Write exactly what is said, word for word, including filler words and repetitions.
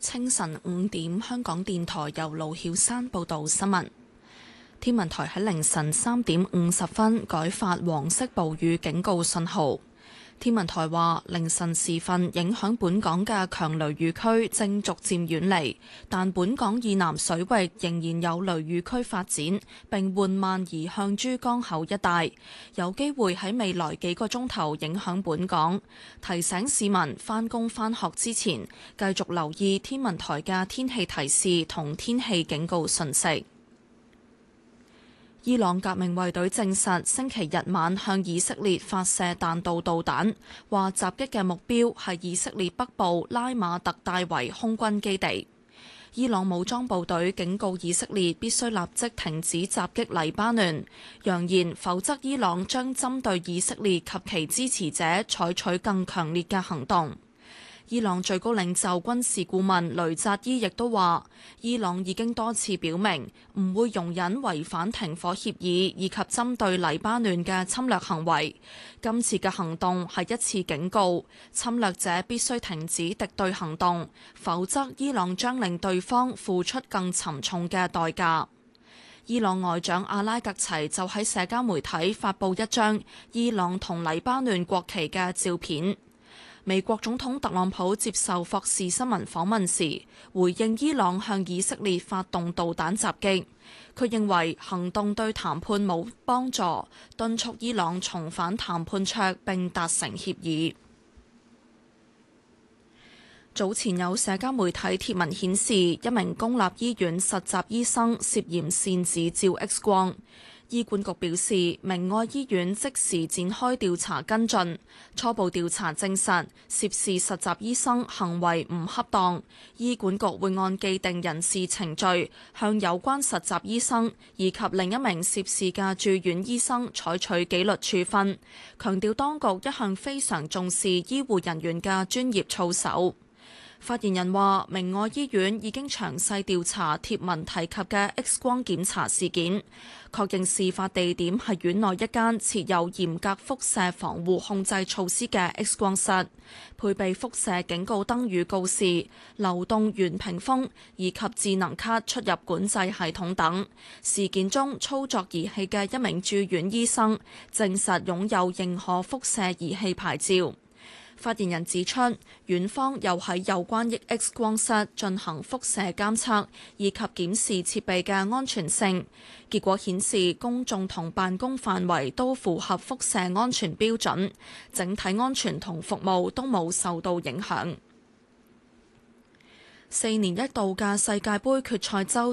清晨五點，香港電台由盧曉山報道新聞。天文台喺凌晨三點五十分改發黃色暴雨警告信號。天文台話，凌晨時分影響本港嘅強雷雨區正逐漸遠離，但本港以南水域仍然有雷雨區發展，並緩慢移向珠江口一帶，有機會喺未來幾個鐘頭影響本港。提醒市民返工返學之前，繼續留意天文台嘅天氣提示同天氣警告信息。伊朗革命衛隊證實星期日晚向以色列發射彈道導彈，話襲擊嘅目標係以色列北部拉馬特戴維空軍基地。伊朗武裝部隊警告以色列必須立即停止襲擊黎巴嫩，揚言否則伊朗將針對以色列及其支持者採取更強烈嘅行動。伊朗最高領袖軍事顧問雷扎伊亦都話，伊朗已經多次表明唔會容忍違反停火協議以及針對黎巴嫩嘅侵略行為。今次嘅行動係一次警告，侵略者必須停止敵對行動，否則伊朗將令對方付出更沉重嘅代價。伊朗外長阿拉格齊就喺社交媒體發布一張伊朗同黎巴嫩國旗嘅照片。美國總統特朗普接受霍士新聞訪問時，回應伊朗向以色列發動導彈襲擊。佢認為行動對談判冇幫助，敦促伊朗重返談判桌並達成協議。早前有社交媒體貼文顯示，一名公立醫院實習醫生涉嫌擅自照 X 光。醫管局表示，明愛醫院即時展開調查跟進，初步調查證實涉事實習醫生行為唔恰當，醫管局會按既定人事程序向有關實習醫生以及另一名涉事嘅住院醫生採取紀律處分，強調當局一向非常重視醫護人員嘅專業操守。發言人話，明愛醫院已經詳細調查貼文提及嘅 X 光檢查事件，確認事發地點係院內一間設有嚴格輻射防護控制措施嘅 X 光室，配備輻射警告燈與告示、流動圓屏風以及智能卡出入管制系統等。事件中操作儀器嘅一名住院醫生證實擁有認可輻射儀器牌照。發言人指出，院方又喺有關 X 光室進行輻射監測以及檢視設備嘅安全性，結果顯示公眾同辦公範圍都符合輻射安全標準，整體安全同服務都冇受到影響。四年一度嘅世界盃決賽周